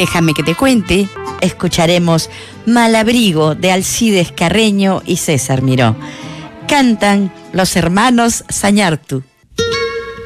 Déjame que te cuente, escucharemos Malabrigo de Alcides Carreño y César Miró. Cantan los hermanos Sañartu.